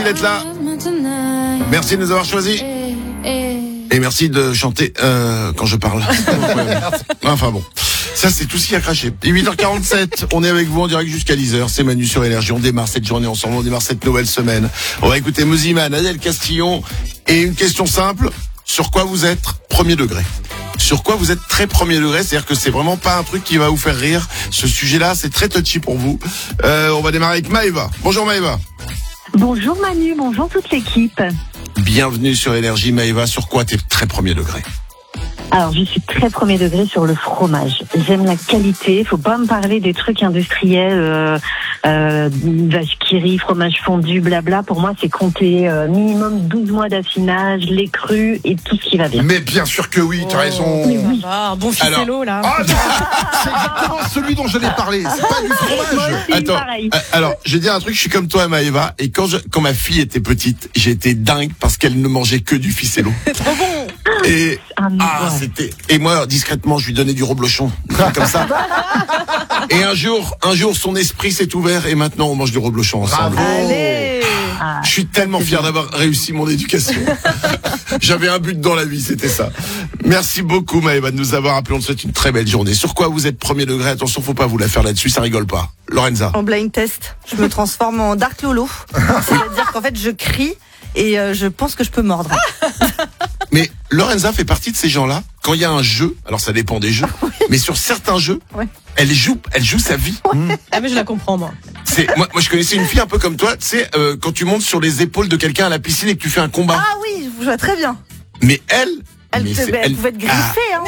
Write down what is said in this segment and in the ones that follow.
d'être là. Merci de nous avoir choisis. Et merci de chanter quand je parle. Enfin bon, ça c'est tout ce qu'il y a craché. Et 8h47, on est avec vous en direct jusqu'à 10h. C'est Manu sur Énergie. On démarre cette journée ensemble, on démarre cette nouvelle semaine. On va écouter Mosiman, Adèle Castillon. Et une question simple, sur quoi vous êtes premier degré ? Sur quoi vous êtes très premier degré, c'est-à-dire que c'est vraiment pas un truc qui va vous faire rire. Ce sujet-là, c'est très touchy pour vous. On va démarrer avec Maëva. Bonjour Maëva. Bonjour Manu, bonjour toute l'équipe. Bienvenue sur Énergie Maëva. Sur quoi t'es très premier degré ? Alors, je suis très premier degré sur le fromage. J'aime la qualité. Faut pas me parler des trucs industriels, vache qui rit, fromage fondu, blabla. Pour moi, c'est compter minimum 12 mois d'affinage, lait cru et tout ce qui va bien. Mais bien sûr que oui, t'as raison. Mais oui. Un bon ficello, là. Ah, c'est exactement celui dont j'allais parler. C'est pas du fromage. Attends, pareil. alors, je vais dire un truc, je suis comme toi Maëva, et quand ma fille était petite, j'étais dingue parce qu'elle ne mangeait que du ficello. Trop bon. Et ouais. c'était, et moi discrètement je lui donnais du reblochon comme ça. Et un jour son esprit s'est ouvert et maintenant on mange du reblochon ensemble. Bravo. Allez. Je suis tellement fier d'avoir réussi mon éducation. J'avais un but dans la vie, c'était ça. Merci beaucoup Maëva de nous avoir appelé. On te souhaite une très belle journée. Sur quoi vous êtes premier degré? Attention, faut pas vous la faire là-dessus, ça rigole pas. Lorenza. En blind test, je me transforme en Dark Lolo. C'est-à-dire qu'en fait, je crie et je pense que je peux mordre. Mais Lorenza fait partie de ces gens-là. Quand il y a un jeu, alors ça dépend des jeux, mais sur certains jeux, elle joue sa vie. Ah mais je la comprends moi. Moi je connaissais une fille un peu comme toi, tu sais, quand tu montes sur les épaules de quelqu'un à la piscine et que tu fais un combat. Ah oui, je vois très bien. Mais elle Elle pouvait être griffée, hein.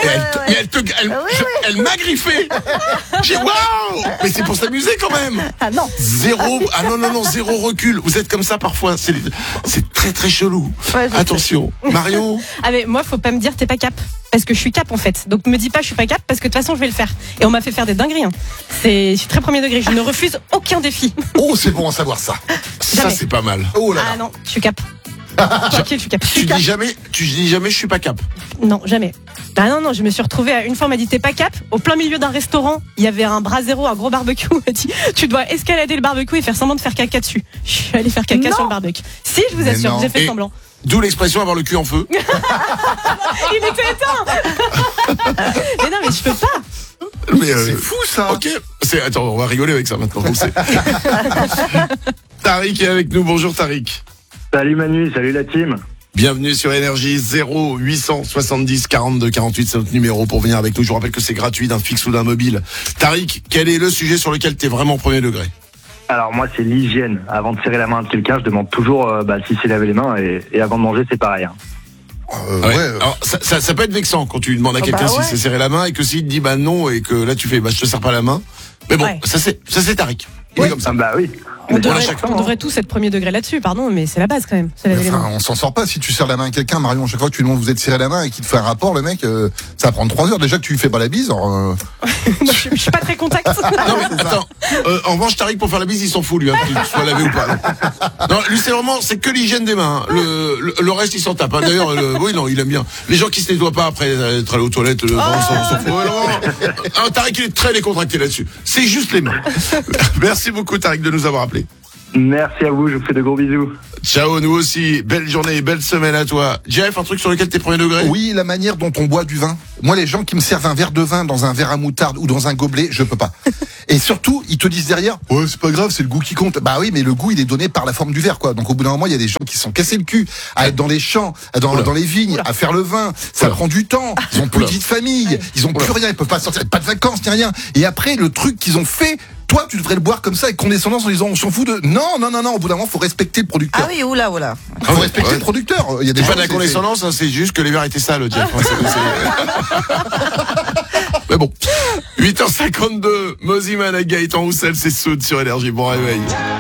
Elle m'a griffé. J'ai waouh. Mais c'est pour s'amuser quand même. Ah non. Zéro recul. Vous êtes comme ça parfois. C'est très très chelou. Ouais, je Attention, Marion. Ah mais moi faut pas me dire t'es pas cap parce que je suis cap en fait. Donc me dis pas je suis pas cap parce que de toute façon je vais le faire. Et on m'a fait faire des dingueries. Je suis très premier degré. Je ne refuse aucun défi. Oh, c'est bon à savoir ça. Ça c'est pas mal. Oh là là. Ah non, je suis cap. Tranquille, je suis cap. Tu dis jamais je suis pas cap. Non, jamais. Ah non, je me suis retrouvée une fois on m'a dit t'es pas cap. Au plein milieu d'un restaurant, il y avait un brasero, un gros barbecue. On m'a dit tu dois escalader le barbecue et faire semblant de faire caca dessus. Je suis allée faire caca sur le barbecue. Si, je vous assure, j'ai fait semblant. D'où l'expression avoir le cul en feu. Il était éteint. Mais non, mais je peux pas. Mais C'est fou ça. Ok. Attends, on va rigoler avec ça maintenant. On le sait. Tariq est avec nous. Bonjour Tariq. Salut Manu, salut la team. Bienvenue sur Énergie. 0870 42 48, c'est notre numéro pour venir avec nous. Je vous rappelle que c'est gratuit, d'un fixe ou d'un mobile. Tariq, quel est le sujet sur lequel tu es vraiment premier degré? Alors moi c'est l'hygiène. Avant de serrer la main de quelqu'un, je demande toujours s'il s'est lavé les mains et avant de manger c'est pareil. Hein. Alors, ça peut être vexant quand tu lui demandes à quelqu'un s'il s'est serré la main et que s'il te dit non et que là tu fais je te serre pas la main. Mais bon, ça c'est Tariq. Il est comme ça. Bah oui. On devrait tous être premier degré là-dessus, pardon, mais c'est la base quand même. On s'en sort pas si tu serres la main à quelqu'un, Marion. Chaque fois que tu demandes vous êtes serré la main et qu'il te fait un rapport, le mec, ça va prendre 3 heures. Déjà que tu lui fais pas la bise. Moi, je suis pas très contact. Non mais attends, en revanche Tariq pour faire la bise il s'en fout lui, hein, qu'il soit lavé ou pas. Non, lui c'est que l'hygiène des mains. Hein. Le reste il s'en tape. Hein. D'ailleurs, il aime bien. Les gens qui se nettoient pas après être allé aux toilettes, on s'en fout. Tariq il est très décontracté là-dessus. C'est juste les mains. Merci beaucoup Tariq de nous avoir appelés. Merci à vous, je vous fais de gros bisous. Ciao, nous aussi. Belle journée, belle semaine à toi. Jeff, un truc sur lequel t'es premier degré? Oui, la manière dont on boit du vin. Moi, les gens qui me servent un verre de vin dans un verre à moutarde ou dans un gobelet, je peux pas. Et surtout, ils te disent derrière, ouais, c'est pas grave, c'est le goût qui compte. Bah oui, mais le goût, il est donné par la forme du verre, quoi. Donc au bout d'un moment, il y a des gens qui se sont cassés le cul à être dans les champs, dans les vignes, à faire le vin. Ça prend du temps. Ils ont plus de vie de famille. Ils ont plus rien. Ils peuvent pas sortir, pas de vacances, ni rien. Et après, le truc qu'ils ont fait, toi, tu devrais le boire comme ça avec condescendance en disant on s'en fout de. Non, au bout d'un moment, faut respecter le producteur. Ah oui, oula. Faut respecter le producteur. Il y a des pas gens de la condescendance, c'est juste que les verres étaient sales, Jeff. Mais bon. 8h52, Mosiman avec Gaëtan Roussel, c'est Soud sur Énergie. Bon réveil.